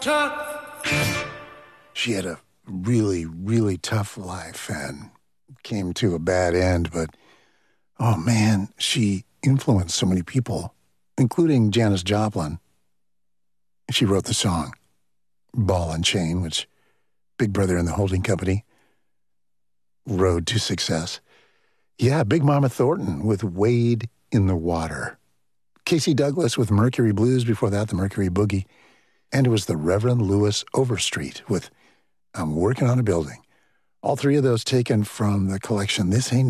She had a really, really tough life and came to a bad end, but, oh man, she influenced so many people, including Janis Joplin. She wrote the song Ball and Chain, which Big Brother and the Holding Company, Road to Success. Yeah, Big Mama Thornton with Wade in the Water. Casey Douglas with Mercury Blues, before that, the Mercury Boogie. And it was the Reverend Louis Overstreet with I'm Working on a Building. All three of those taken from the collection This Ain't